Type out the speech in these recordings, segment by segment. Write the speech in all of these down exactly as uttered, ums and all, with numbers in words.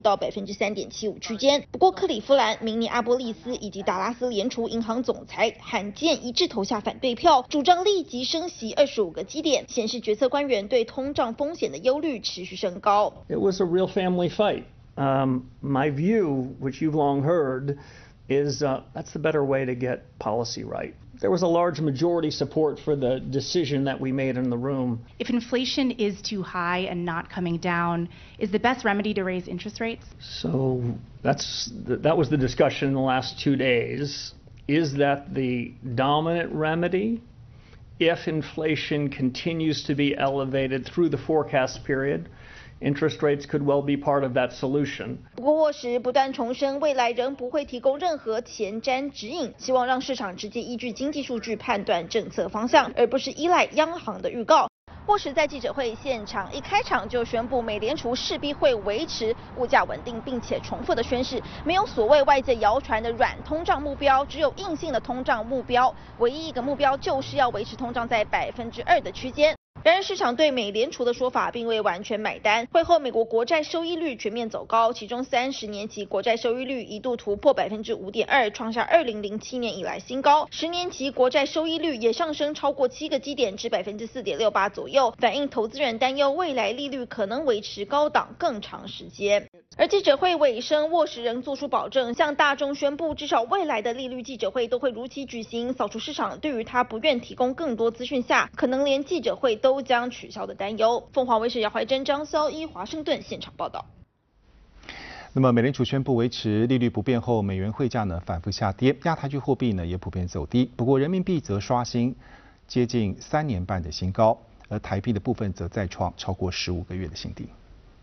到百分之三点七五区间。不过，克里夫兰、明尼阿波利斯以及达拉斯联储银行总裁罕见一致投下反对票，主张立即升息二十五个基点，显示决策官员对通胀风险的忧虑持续升高。 It was a real family fight. Um, my view, which you've long heard, is uh, that's the better way to get policy right. There was a large majority support for the decision that we made in the room. If inflation is too high and not coming down, is the best remedy to raise interest rates? So that's that was the discussion in the last two days. Is that the dominant remedy if inflation continues to be elevated through the forecast period? Interest rates could well be part of that solution. 不过沃什不断重申，未来仍不会提供任何前瞻指引，希望让市场直接依据经济数据判断政策方向，而不是依赖央行的预告。沃什在记者会现场一开场就宣布，美联储势必会维持物价稳定，并且重复的宣示，没有所谓外界谣传的软通胀目标，只有硬性的通胀目标。唯一一个目标就是要维持通胀在百分之二的区间。然而，市场对美联储的说法并未完全买单。会后，美国国债收益率全面走高，其中三十年期国债收益率一度突破百分之五点二，创下二零零七年以来新高。十年期国债收益率也上升超过七个基点至百分之四点六八左右，反映投资人担忧未来利率可能维持高档更长时间。而记者会尾声，沃什仍做出保证，向大众宣布，至少未来的利率记者会都会如期举行，扫除市场对于他不愿提供更多资讯下，可能连记者会都将取消的担忧。凤凰卫视姚怀珍、张潇一华盛顿现场报道。 那么，美联储宣布维持利率不变后，美元汇价呢反复下跌，亚太区货币呢也普遍走低。不过，人民币则刷新接近三年半的新高，而台币的部分则再创超过十五个月的新低。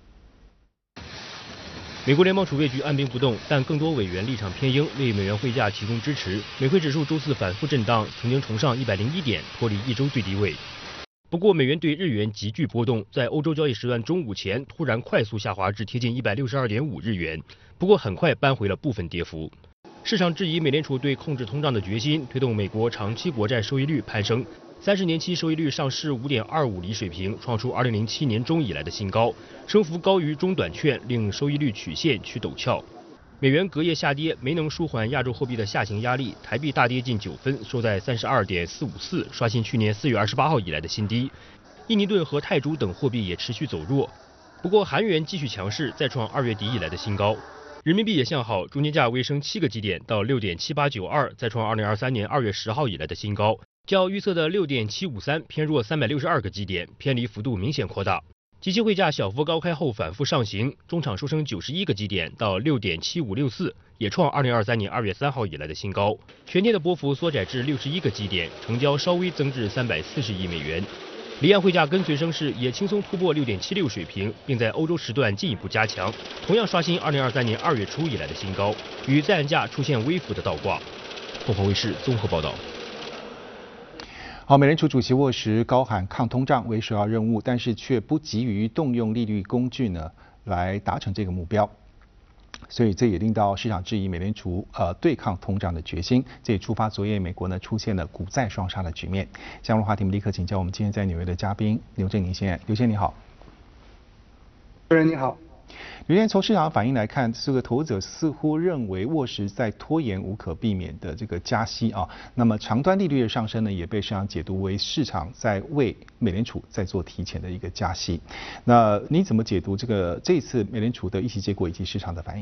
美国联邦储备局按兵不动，但更多委员立场偏鹰，为美元汇价提供支持。美汇指数周四反复震荡，曾经重上一百零一点，脱离一周最低位。不过，美元对日元急剧波动，在欧洲交易时段中午前突然快速下滑至贴近一百六十二点五日元，不过很快扳回了部分跌幅。市场质疑美联储对控制通胀的决心，推动美国长期国债收益率攀升。三十年期收益率上市 五点二五厘水平，创出二零零七年中以来的新高，升幅高于中短券，令收益率曲线趋陡峭。美元隔夜下跌，没能舒缓亚洲货币的下行压力，台币大跌近九分，收在三十二点四五四，刷新去年四月二十八号以来的新低。印尼盾和泰铢等货币也持续走弱，不过韩元继续强势，再创二月底以来的新高。人民币也向好，中间价微升七个基点到六点七八九二，再创二零二三年二月十号以来的新高。较预测的六点七五三偏弱三百六十二个基点，偏离幅度明显扩大。即期汇价小幅高开后反复上行，中场收升九十一个基点到六点七五六四，也创二零二三年二月三号以来的新高。全天的波幅缩窄至六十一个基点，成交稍微增至三百四十亿美元。离岸汇价跟随升势，也轻松突破六点七六水平，并在欧洲时段进一步加强，同样刷新二零二三年二月初以来的新高，与在岸价出现微幅的倒挂。凤凰卫视综合报道。 好，美联储主席沃什高喊抗通胀为首要任务，但是却不急于动用利率工具呢来达成这个目标，所以这也令到市场质疑美联储呃对抗通胀的决心，这也触发昨夜美国呢出现了股债双杀的局面。相关话题我们立刻请教我们今天在纽约的嘉宾刘振宁先生，刘先生你好。 主持人你好。 刘先生，从市场反应来看，这个投资者似乎认为沃什在拖延无可避免的这个加息啊，那么长端利率的上升呢，也被市场解读为市场在为美联储在做提前的一个加息。那你怎么解读这个这一次美联储的议息结果以及市场的反应？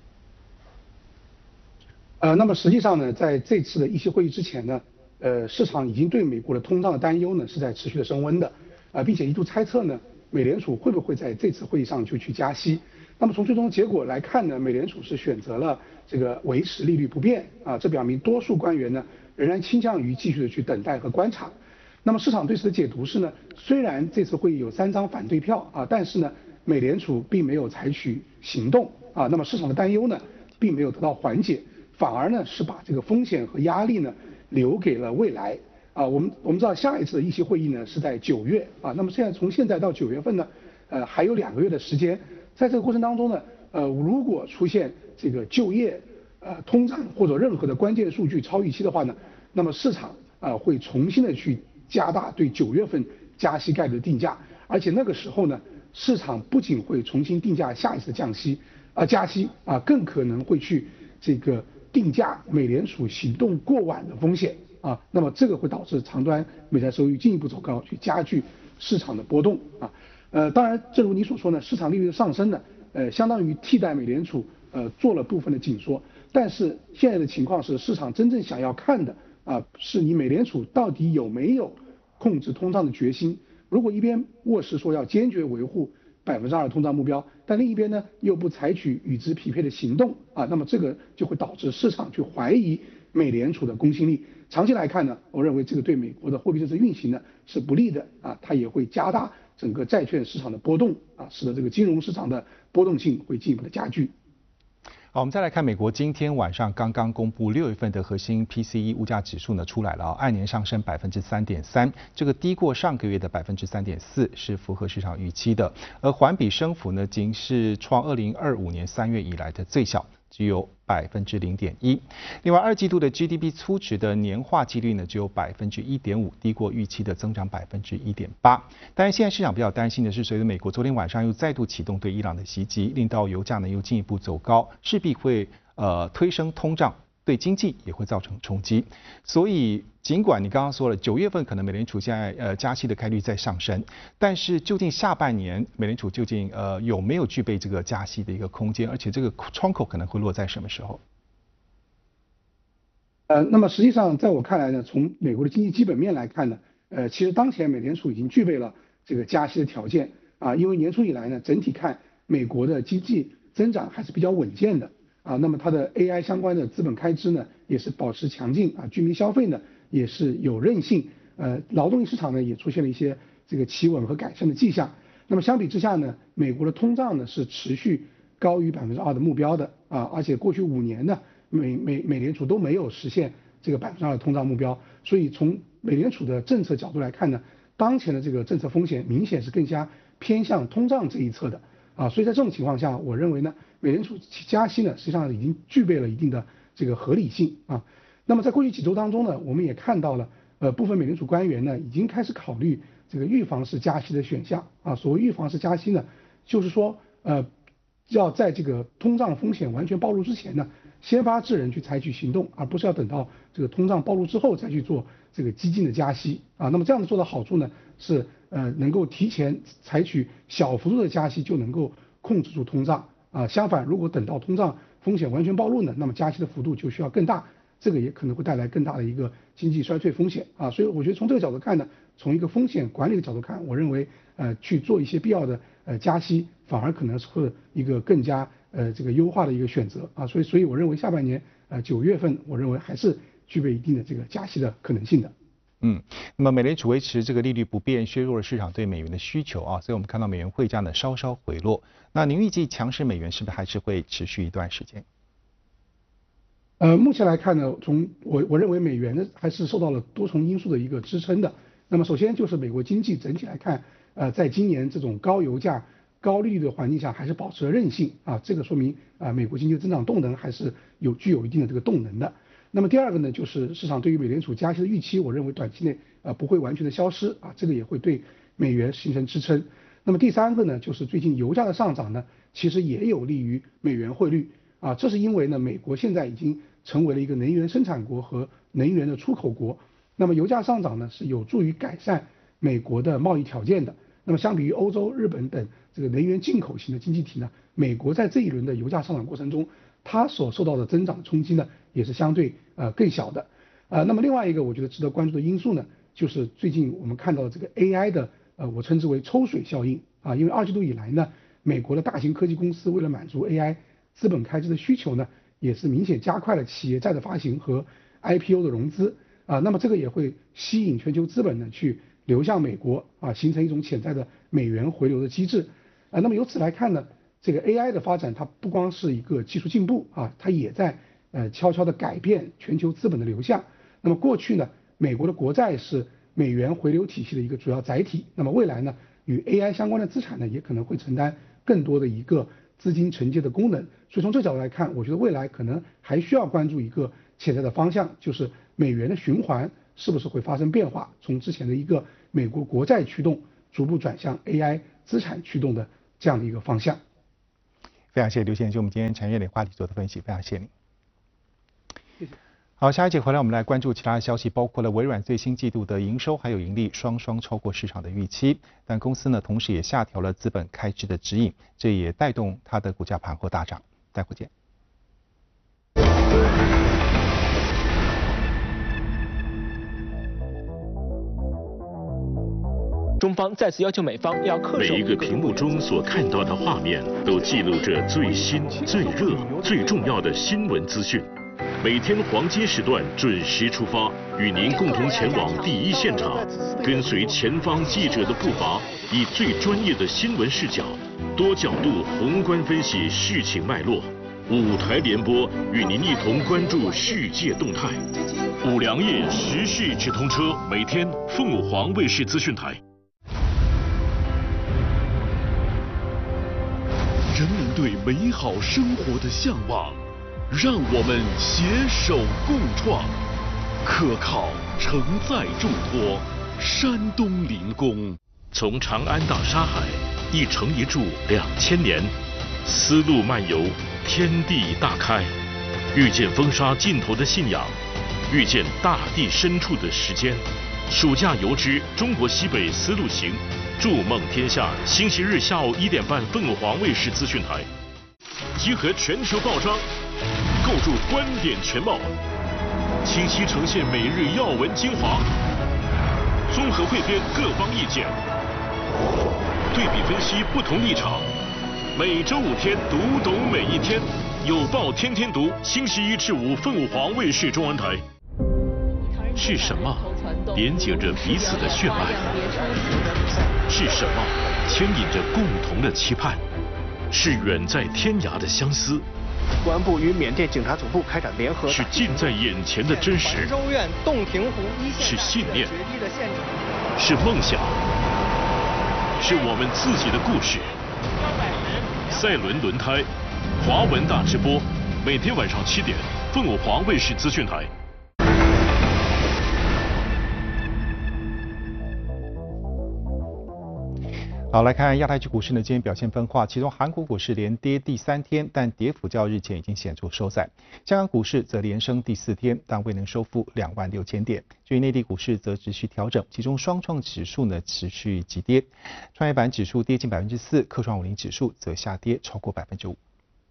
呃，那么实际上呢，在这次的议息会议之前呢，呃，市场已经对美国的通胀的担忧呢是在持续的升温的，啊、呃，并且一度猜测呢。美联储会不会在这次会议上就去加息？那么从最终结果来看呢，美联储是选择了这个维持利率不变啊，这表明多数官员呢仍然倾向于继续的去等待和观察。那么市场对此的解读是呢，虽然这次会议有三张反对票啊，但是呢，美联储并没有采取行动啊，那么市场的担忧呢并没有得到缓解，反而呢是把这个风险和压力呢留给了未来。啊，我们我们知道下一次的议息会议呢是在九月啊，那么现在从现在到九月份呢，呃还有两个月的时间，在这个过程当中呢，呃如果出现这个就业、呃通胀或者任何的关键数据超预期的话呢，那么市场啊、呃、会重新的去加大对九月份加息概率的定价，而且那个时候呢，市场不仅会重新定价下一次降息， 啊加息啊，更可能会去这个定价美联储行动过晚的风险啊，那么这个会导致长端美债收益进一步走高，去加剧市场的波动啊。呃，当然，正如你所说呢，市场利率的上升呢，呃，相当于替代美联储呃做了部分的紧缩，但是现在的情况是，市场真正想要看的啊，是你美联储到底有没有控制通胀的决心。如果一边握实说要坚决维护百分之二通胀目标，但另一边呢又不采取与之匹配的行动啊，那么这个就会导致市场去怀疑美联储的公信力。长期来看呢，我认为这个对美国的货币政策运行呢是不利的啊，它也会加大整个债券市场的波动啊，使得这个金融市场的波动性会进一步的加剧。 好，我们再来看美国今天晚上刚刚公布六月份的核心 P C E 物价指数呢出来了啊，按年上升百分之三点三，这个低过上个月的百分之三点四，是符合市场预期的。而环比升幅呢，仅是创二零二五年三月以来的最小，只有百分之零点一。另外，二季度的 G D P 粗值的年化季率呢，只有百分之一点五，低过预期的增长百分之一点八。但是现在市场比较担心的是，随着美国昨天晚上又再度启动对伊朗的袭击，令到油价呢又进一步走高，势必会呃推升通胀，对经济也会造成冲击。所以，尽管你刚刚说了，九月份可能美联储现在呃加息的概率在上升，但是究竟下半年美联储究竟呃有没有具备这个加息的一个空间，而且这个窗口可能会落在什么时候？ 呃，那么实际上在我看来呢，从美国的经济基本面来看呢，呃，其实当前美联储已经具备了这个加息的条件啊，因为年初以来呢，整体看美国的经济增长还是比较稳健的啊，那么它的 A I 相关的资本开支呢也是保持强劲啊，居民消费呢也是有韧性，呃，劳动力市场呢也出现了一些这个企稳和改善的迹象。那么相比之下呢，美国的通胀呢是持续高于百分之二的目标的啊，而且过去五年呢，美美美联储都没有实现这个百分之二的通胀目标，所以从美联储的政策角度来看呢，当前的这个政策风险明显是更加偏向通胀这一侧的啊，所以在这种情况下，我认为呢，美联储加息呢实际上已经具备了一定的这个合理性啊。那么在过去几周当中呢，我们也看到了，呃，部分美联储官员呢已经开始考虑这个预防式加息的选项啊。所谓预防式加息呢，就是说，呃，要在这个通胀风险完全暴露之前呢，先发制人去采取行动，而不是要等到这个通胀暴露之后再去做这个激进的加息啊。那么这样子做的好处呢，是呃能够提前采取小幅度的加息就能够控制住通胀啊。相反，如果等到通胀风险完全暴露呢，那么加息的幅度就需要更大。这个也可能会带来更大的一个经济衰退风险啊，所以我觉得从这个角度看呢，从一个风险管理的角度看，我认为呃去做一些必要的呃加息，反而可能是会一个更加呃这个优化的一个选择啊，所以所以我认为下半年呃九月份，我认为还是具备一定的这个加息的可能性的。 嗯，那么美联储维持这个利率不变，削弱了市场对美元的需求啊，所以我们看到美元汇价呢稍稍回落。那您预计强势美元是不是还是会持续一段时间？ 呃，目前来看呢，从我我认为美元呢还是受到了多重因素的一个支撑的。那么首先就是美国经济整体来看，呃，在今年这种高油价、高利率的环境下，还是保持了韧性啊，这个说明啊、呃、美国经济的增长动能还是有具有一定的这个动能的。那么第二个呢，就是市场对于美联储加息的预期，我认为短期内呃不会完全的消失啊，这个也会对美元形成支撑。那么第三个呢，就是最近油价的上涨呢，其实也有利于美元汇率啊，这是因为呢，美国现在已经成为了一个能源生产国和能源的出口国，那么油价上涨呢是有助于改善美国的贸易条件的。那么相比于欧洲、日本等这个能源进口型的经济体呢，美国在这一轮的油价上涨过程中，它所受到的增长冲击呢也是相对呃更小的。呃，那么另外一个我觉得值得关注的因素呢，就是最近我们看到的这个 A I 的呃我称之为抽水效应啊，因为二季度以来呢，美国的大型科技公司为了满足 A I 资本开支的需求呢，也是明显加快了企业债的发行和 I P O 的融资啊，那么这个也会吸引全球资本呢去流向美国啊，形成一种潜在的美元回流的机制啊。那么由此来看呢，这个 A I 的发展它不光是一个技术进步啊，它也在呃悄悄地改变全球资本的流向。那么过去呢，美国的国债是美元回流体系的一个主要载体，那么未来呢，与 A I 相关的资产呢也可能会承担更多的一个资金承接的功能。所以从这角度来看，我觉得未来可能还需要关注一个潜在的方向，就是美元的循环是不是会发生变化，从之前的一个美国国债驱动，逐步转向 A I 资产驱动的这样的一个方向。 非常谢谢刘先生就我们今天产业链话题做的分析，非常谢谢您。 谢谢。 好，下一节回来我们来关注其他的消息，包括了微软最新季度的营收还有盈利双双超过市场的预期，但公司呢同时也下调了资本开支的指引，这也带动它的股价盘后大涨。待会见。 中方再次要求美方要恪守。 每一个屏幕中所看到的画面，都记录着最新、最热、最重要的新闻资讯。每天黄金时段准时出发，与您共同前往第一现场，跟随前方记者的步伐，以最专业的新闻视角，多角度宏观分析事情脉络。五台联播与您一同关注世界动态。五粮液时事直通车，每天凤凰卫视资讯台。人民对美好生活的向往，让我们携手共创。可靠承载重托，山东临工。从长安到沙海，一城一筑两千年，丝路漫游，天地大开。遇见风沙尽头的信仰，遇见大地深处的时间。暑假游之中国西北丝路行。筑梦天下，星期日下午一点半，凤凰卫视资讯台，集合全球报章，构筑观点全貌，清晰呈现每日要闻精华，综合汇编各方意见，对比分析不同立场。每周五天，读懂每一天，有报天天读，星期一至五，凤凰卫视中文台。是什么连接着彼此的血脉？是什么牵引着共同的期盼？是远在天涯的相思。 公安部与缅甸警察总部开展联合。 是近在眼前的真实。 州院洞庭湖一线。 是信念。是梦想。是我们自己的故事。赛伦轮胎，华文大直播，每天晚上七点，凤凰卫视资讯台。 好，来看亚太区股市呢，今天表现分化，其中韩国股市连跌第三天，但跌幅较日前已经显著收窄。香港股市则连升第四天，但未能收复两万六千点。至于内地股市则持续调整，其中双创指数呢持续急跌，创业板指数跌近百分之四，科创五零指数则下跌超过百分之五。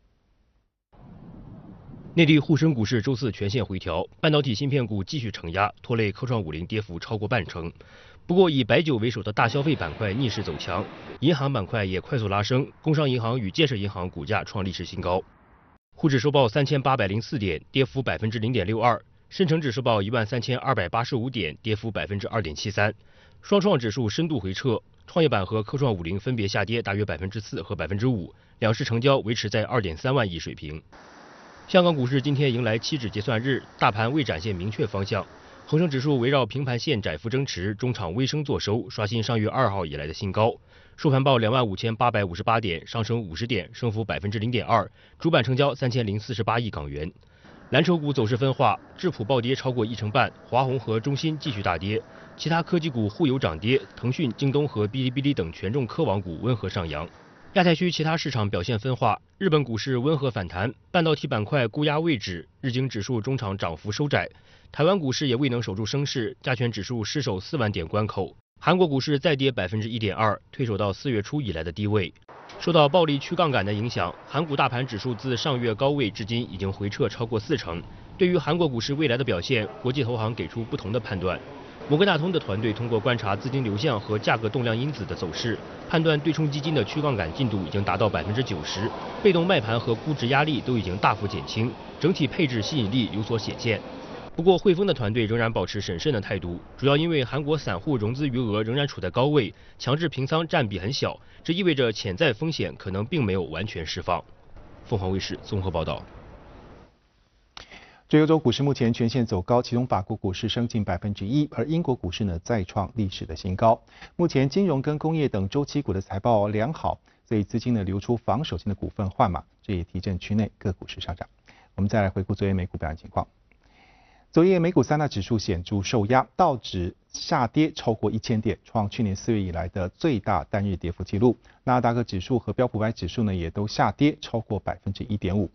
内地沪深股市周四全线回调，半导体芯片股继续承压，拖累科创五零跌幅超过半成。不过，以白酒为首的大消费板块逆势走强，银行板块也快速拉升，工商银行与建设银行股价创历史新高。沪指收报三千八百零四点，跌幅百分之零点六二；深成指收报一万三千二百八十五点，跌幅百分之二点七三。双创指数深度回撤，创业板和科创五零分别下跌大约百分之四和百分之五，两市成交维持在二点三万亿水平。香港股市今天迎来期指结算日，大盘未展现明确方向。恒生指数围绕平盘线窄幅争持，中场微升作收，刷新上月二号以来的新高。收盘报两万五千八百五十八点，上升五十点，升幅百分之零点二。主板成交三千零四十八亿港元。蓝筹股走势分化，智普暴跌超过一成半，华虹和中芯继续大跌，其他科技股互有涨跌，腾讯、京东和哔哩哔哩等权重科网股温和上扬。亚太区其他市场表现分化，日本股市温和反弹，半导体板块估压未止，日经指数中场涨幅收窄。台湾股市也未能守住升势，加权指数失守四万点关口。韩国股市再跌百分之一点二，退守到四月初以来的低位。受到暴力去杠杆的影响，韩股大盘指数自上月高位至今已经回撤超过四成。对于韩国股市未来的表现，国际投行给出不同的判断。摩根大通的团队通过观察资金流向和价格动量因子的走势，判断对冲基金的去杠杆进度已经达到百分之九十，被动卖盘和估值压力都已经大幅减轻，整体配置吸引力有所显现。不过，汇丰的团队仍然保持审慎的态度，主要因为韩国散户融资余额仍然处在高位，强制平仓占比很小，这意味着潜在风险可能并没有完全释放。凤凰卫视综合报道。 这欧洲股市目前全线走高，其中法国股市升近百分之一，而英国股市呢再创历史的新高。目前金融跟工业等周期股的财报良好，所以资金呢流出防守性的股份换马，这也提振区内各股市上涨。我们再来回顾昨天美股表现情况。 昨夜美股三大指数显著受压，道指下跌超过一千点，创去年四月以来的最大单日跌幅纪录。纳斯达克指数和标普五百指数呢也都下跌超过百分之一点五。